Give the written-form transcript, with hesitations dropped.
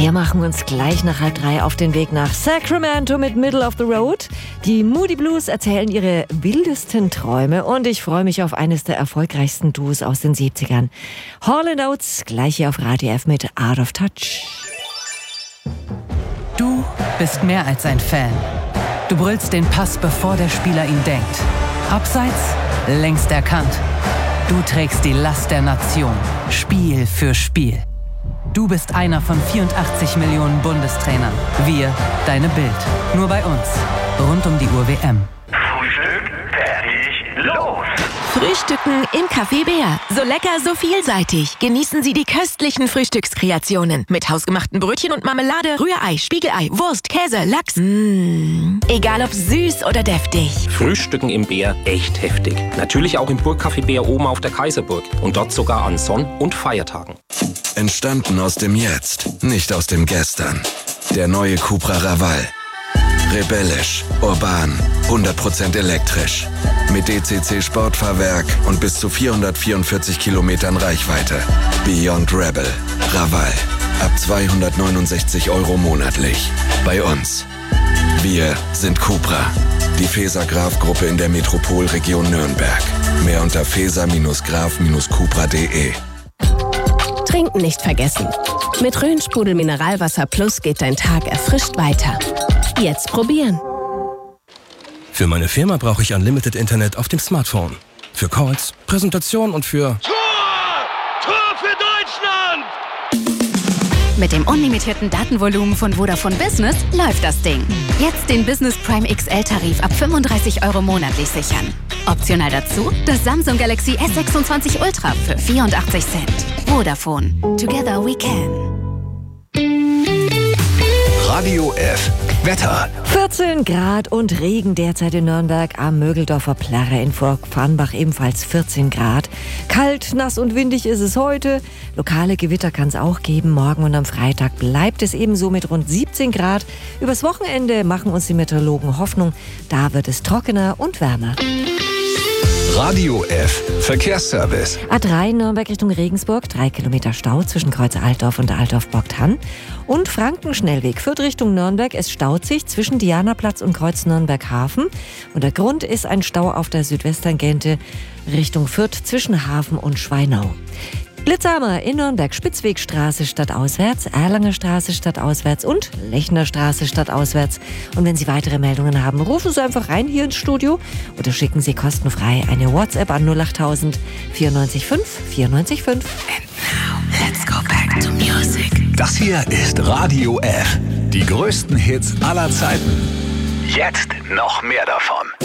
Wir machen uns gleich nach 2:30 auf den Weg nach Sacramento mit Middle of the Road. Die Moody Blues erzählen ihre wildesten Träume und ich freue mich auf eines der erfolgreichsten Duos aus den 70ern. Hall & Oates, gleich hier auf Radio F mit Out of Touch. Du bist mehr als ein Fan. Du brüllst den Pass, bevor der Spieler ihn denkt. Abseits, längst erkannt. Du trägst die Last der Nation, Spiel für Spiel. Du bist einer von 84 Millionen Bundestrainern. Wir, deine Bild. Nur bei uns. Rund um die Uhr WM. Frühstück, fertig, los! Frühstücken im Café Bär. So lecker, so vielseitig. Genießen Sie die köstlichen Frühstückskreationen. Mit hausgemachten Brötchen und Marmelade, Rührei, Spiegelei, Wurst, Käse, Lachs. Egal ob süß oder deftig. Frühstücken im Bär echt heftig. Natürlich auch im Burgcafé Bär oben auf der Kaiserburg. Und dort sogar an Sonn- und Feiertagen. Entstanden aus dem Jetzt, nicht aus dem Gestern. Der neue Cupra Raval. Rebellisch, urban, 100% elektrisch. Mit DCC Sportfahrwerk und bis zu 444 Kilometern Reichweite. Beyond Rebel. Raval. Ab 269 € monatlich. Bei uns. Wir sind Cupra. Die Feser-Graf-Gruppe in der Metropolregion Nürnberg. Mehr unter feser-graf-cupra.de. Trinken nicht vergessen. Mit Rhön-Sprudel Mineralwasser Plus geht dein Tag erfrischt weiter. Jetzt probieren. Für meine Firma brauche ich Unlimited Internet auf dem Smartphone. Für Calls, Präsentation und für... Tor! Tor für Deutschland! Mit dem unlimitierten Datenvolumen von Vodafone Business läuft das Ding. Jetzt den Business Prime XL-Tarif ab 35 € monatlich sichern. Optional dazu das Samsung Galaxy S26 Ultra für 84 Cent. Vodafone. Together we can. Radio F. Wetter. 14 Grad und Regen derzeit in Nürnberg, am Mögeldorfer Plärre, in Vorfarnbach ebenfalls 14 Grad. Kalt, nass und windig ist es heute. Lokale Gewitter kann es auch geben. Morgen und am Freitag bleibt es ebenso mit rund 17 Grad. Übers Wochenende machen uns die Meteorologen Hoffnung. Da wird es trockener und wärmer. Radio F. Verkehrsservice. A3 Nürnberg Richtung Regensburg, 3 Kilometer Stau zwischen Kreuz Altdorf und Altdorf-Bogdan. Und Frankenschnellweg führt Richtung Nürnberg. Es staut sich zwischen Dianaplatz und Kreuz Nürnberg-Hafen. Und der Grund ist ein Stau auf der Südwesttangente Richtung Fürth zwischen Hafen und Schweinau. Blitzhammer in Nürnberg, Spitzwegstraße stadtauswärts, Erlanger Straße stadtauswärts und Lechner Straße stadtauswärts. Und wenn Sie weitere Meldungen haben, rufen Sie einfach rein hier ins Studio oder schicken Sie kostenfrei eine WhatsApp an 08000 94 5 94 5. And now, let's go back to music. Das hier ist Radio F. Die größten Hits aller Zeiten. Jetzt noch mehr davon.